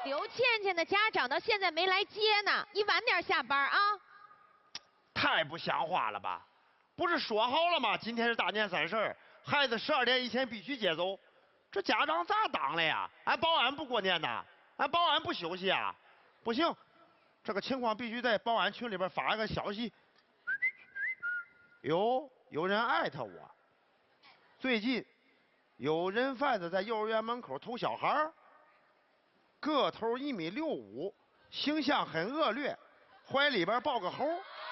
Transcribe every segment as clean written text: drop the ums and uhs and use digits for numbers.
刘倩倩的家长到现在没来接呢，你晚点下班啊。 太不像话了吧？不是说好了吗？今天是大年30，孩子12点以前必须接走。这家长咋当的呀？俺保安不过年呐？俺保安不休息啊？不行，这个情况必须在保安群里边发一个消息。有人艾特我，最近有人贩子在幼儿园门口偷小孩，个头1.65米，形象很恶劣，怀里边抱个猴。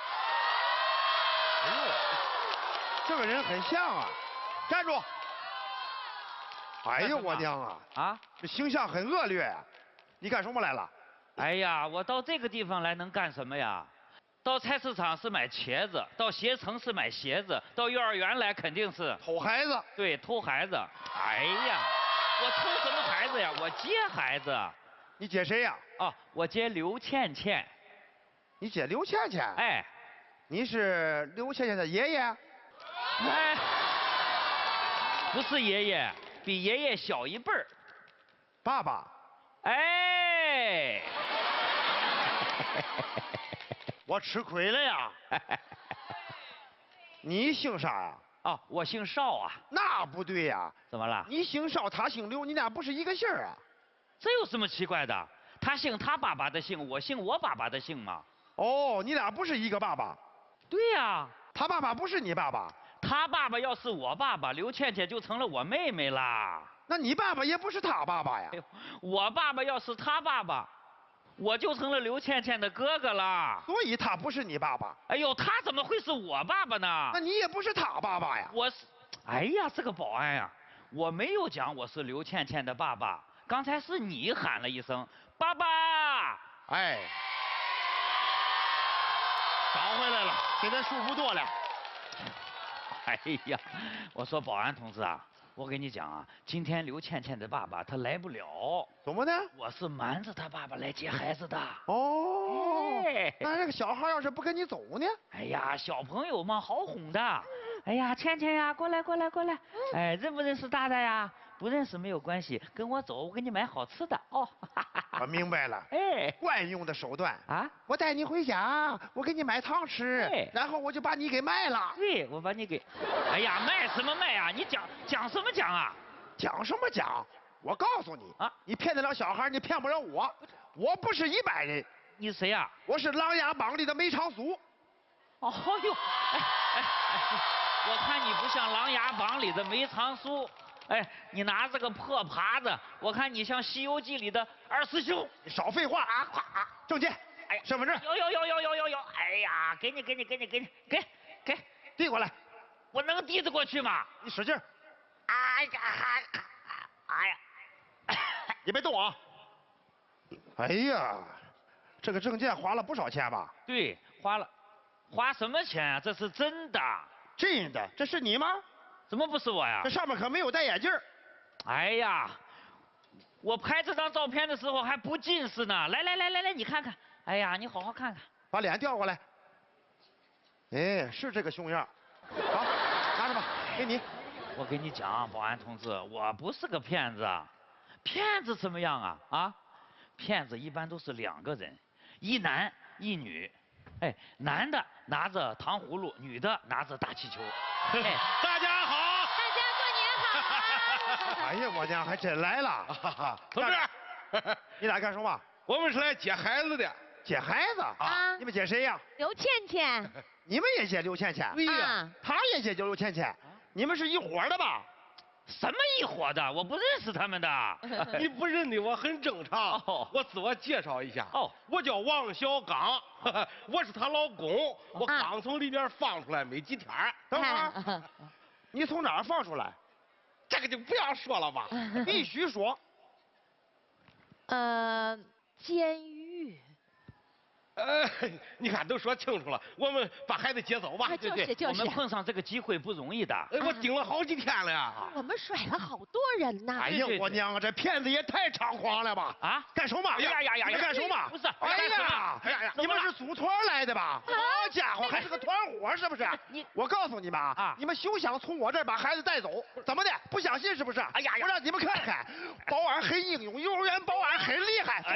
哎呦，这个人很像啊！站住！哎呦我娘啊！ 啊， 这形象很恶劣啊！你干什么来了？ 哎呀，我到这个地方来能干什么呀？到菜市场是买茄子，到携程是买鞋子，到幼儿园来肯定是偷孩子。 对，偷孩子。哎呀，我偷什么孩子呀？我接孩子。 你接谁呀？ 哦，我接刘倩倩。 你接刘倩倩？ 哎， 你是刘倩倩的爷爷？ 哎，不是爷爷，比爷爷小一辈儿。 爸爸。 哎， 我吃亏了呀！你姓啥呀？ 哦，我姓邵啊。 那不对呀！ 怎么了？ 你姓邵，他姓刘，你俩不是一个姓啊？ 这有什么奇怪的？他姓他爸爸的姓，我姓我爸爸的姓嘛。 哦，你俩不是一个爸爸？ 对呀。 他爸爸不是你爸爸？ 他爸爸要是我爸爸，刘倩倩就成了我妹妹啦。 那你爸爸也不是他爸爸呀？ 哎呦，我爸爸要是他爸爸，我就成了刘倩倩的哥哥啦。 所以他不是你爸爸。 哎呦，他怎么会是我爸爸呢？ 那你也不是他爸爸呀？ 我是，哎呀，这个保安呀，我没有讲我是刘倩倩的爸爸，刚才是你喊了一声爸爸。 哎，找回来了，现在数不多了。 哎呀，我说保安同志啊，我跟你讲啊，今天刘倩倩的爸爸他来不了。 怎么的？ 我是瞒着他爸爸来接孩子的。 哦， 哎那这个小孩要是不跟你走呢？ 哎呀，小朋友嘛，好哄的。哎呀，倩倩呀，过来过来过来。哎，认不认识大大呀？不认识没有关系，跟我走，我给你买好吃的哦。 我明白了。 哎， 惯用的手段啊！ 我带你回家，我给你买糖吃，然后我就把你给卖了。 对，我把你给……哎呀，卖什么卖啊？你讲什么讲啊？ 讲什么讲？我告诉你啊， 你骗得了小孩，你骗不了我。我不是一般人。 你谁呀？ 我是《琅琊榜》里的梅长苏。 哦呦，哎，我看你不像《琅琊榜》里的梅长苏。哎，你拿这个破耙子，我看你像《西游记》里的二师兄。 你少废话啊！证件， 哎呀， 身份证。 有，哎呀，给你， 递过来。 我能递得过去吗？ 你使劲。 哎呀， 你别动啊！哎呀，这个证件花了不少钱吧？ 对，花什么钱啊？这是真的。 真的？这是你吗？ 怎么不是我呀？ 这上面可没有戴眼镜。 哎呀，我拍这张照片的时候还不近视呢。来，你看看。哎呀，你好好看看。 把脸调过来。哎，是这个熊样。好，拿着吧，给你。 我跟你讲，保安同志，我不是个骗子。骗子怎么样啊？啊，骗子一般都是2个人，一男一女。哎，男的拿着糖葫芦，女的拿着大气球。 哎，大家好。 大家过年好。 哎呀，我娘还真来了。 同志， 你俩干什么？ 我们是来接孩子的。 接孩子啊？ 你们接谁呀？ 刘倩倩。 你们也接刘倩倩？ 对呀， 他也接刘倩倩。你们是一伙的吧？ 什么一伙的？我不认识他们的。 你不认得我很正常。 哦， 我自我介绍一下。 哦， 我叫王小刚，我是她老公。我刚从里边放出来没几天。 等会儿，你从哪儿放出来？ 这个就不要说了吧。 必须说。 监狱。 你看都说清楚了，我们把孩子接走吧。 就是我们碰上这个机会不容易的。 我盯了好几天了呀。 我们甩了好多人呢。 哎呀，我娘啊，这骗子也太猖狂了吧！ 啊， 干什么？ 哎呀， 你们干什么？ 不是， 哎呀，你们是组团来的吧？好家伙，还是个团伙是不是？我告诉你们啊，你们休想从我这儿把孩子带走，怎么的？不相信是不是？哎呀，我让你们看看，保安很英勇，幼儿园保安很厉害。